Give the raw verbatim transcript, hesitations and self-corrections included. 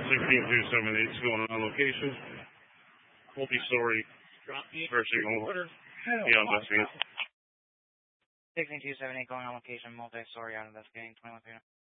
sixteen two seven eight going on location. Multi-story searching over. Beyond investigating. sixteen two seven eight going on location, multi-story out investigating, twenty-one three.